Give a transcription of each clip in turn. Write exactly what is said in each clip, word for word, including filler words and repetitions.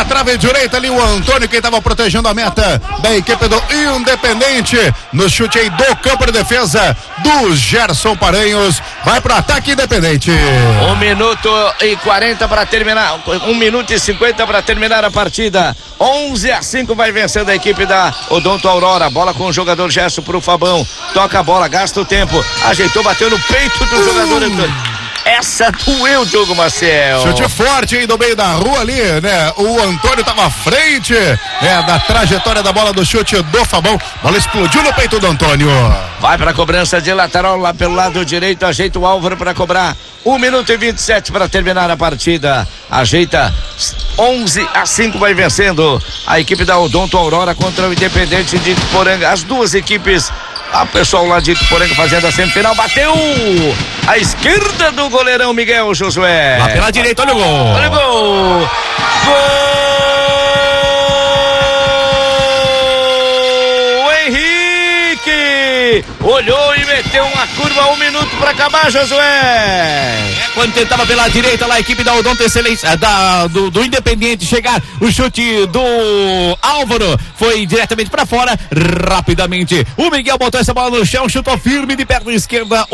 na trave direita ali o Antônio, quem estava protegendo a meta da equipe do Independente, no chute aí do campo de defesa do Gerson Paranhos, vai pro ataque Independente. Um minuto e quarenta para terminar, um minuto e cinquenta para terminar a partida. onze a cinco vai vencendo a equipe da Odonto Aurora. Bola com o jogador Gerson pro Fabão, toca a bola, gasta o tempo, ajeitou, bateu no peito do jogador Antônio. Essa doeu, Diogo Maciel. Chute forte aí do meio da rua ali, né? O Antônio tava à frente, né? Da trajetória da bola do chute do Fabão. Bola explodiu no peito do Antônio. Vai pra cobrança de lateral lá pelo lado direito, ajeita o Álvaro para cobrar. um minuto e vinte e sete para terminar a partida. Ajeita, onze a cinco vai vencendo a equipe da Odonto Aurora contra o Independente de Ituporanga. As duas equipes, a pessoal lá de Ituporanga fazendo a semifinal, bateu à esquerda do goleirão Miguel Josué. Lá pela direita, olha o gol. Olha o gol. Gol! Henrique! Olhou e meteu uma curva, um minuto para acabar, Josué. É, quando tentava pela direita lá a equipe da Odonto Excelência, da, do, do Independiente chegar, o chute do Álvaro foi diretamente para fora, rapidamente o Miguel botou essa bola no chão, chutou firme de perna esquerda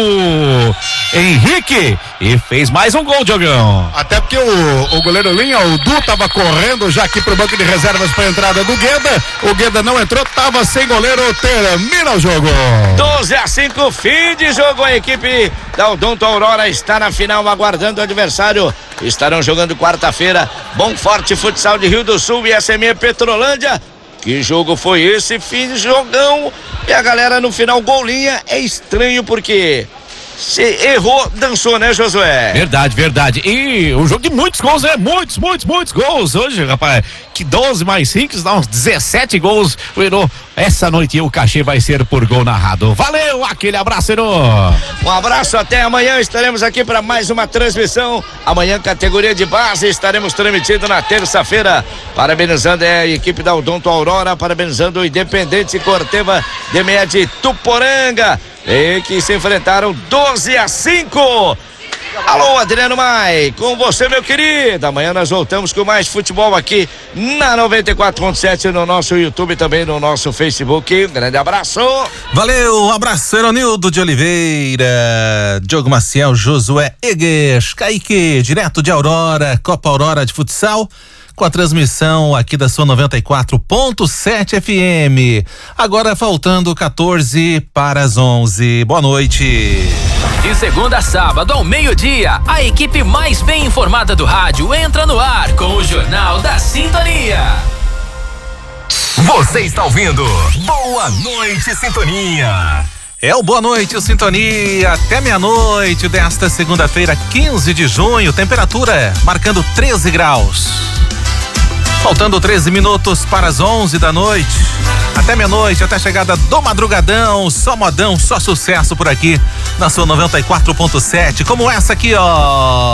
o Henrique e fez mais um gol, Diogão. Até porque o, o goleiro Linha, o Du, tava correndo já aqui pro banco de reservas para a entrada do Gueda, o Gueda não entrou, tava sem goleiro, termina o jogo. doze a cinco, fim de jogo. A equipe da Odonto Aurora está na final, aguardando o adversário. Estarão jogando quarta-feira. Bom Forte Futsal de Rio do Sul e S M E Petrolândia. Que jogo foi esse? Fim de jogão. E a galera no final, golinha. É estranho porque se errou, dançou, né, Josué? Verdade, verdade. E o jogo de muitos gols, né? Muitos, muitos, muitos gols hoje, rapaz. Que doze mais cinco, dá uns dezessete gols. Virou. Essa noite o cachê vai ser por gol narrado. Valeu, aquele abraço, Heron. Um abraço, até amanhã. Estaremos aqui para mais uma transmissão. Amanhã, categoria de base, estaremos transmitindo na terça-feira. Parabenizando a equipe da Odonto Aurora, parabenizando o Independente Corteva de Meia de Tuporanga, e que se enfrentaram doze a cinco. Alô, Adriano Mai, com você, meu querido. Amanhã nós voltamos com mais futebol aqui na noventa e quatro ponto sete, no nosso YouTube e também no nosso Facebook. Um grande abraço. Valeu, um abraço, Eronildo de Oliveira, Diogo Maciel, Josué Egues, Kaique, direto de Aurora, Copa Aurora de Futsal, com a transmissão aqui da sua noventa e quatro ponto sete F M. Agora faltando quatorze para as onze. Boa noite. De segunda a sábado ao meio-dia, a equipe mais bem informada do rádio entra no ar com o Jornal da Sintonia. Você está ouvindo Boa Noite Sintonia. É o Boa Noite Sintonia, até meia-noite desta segunda-feira, quinze de junho, temperatura marcando treze graus. Faltando treze minutos para as onze da noite. Até meia-noite, até a chegada do madrugadão, só modão, só sucesso por aqui na sua noventa e quatro ponto sete, como essa aqui, ó.